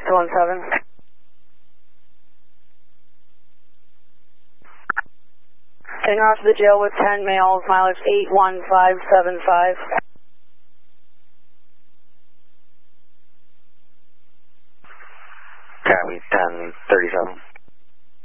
217. Heading off to the jail with 10 males, mileage 81575. Copy, 1037.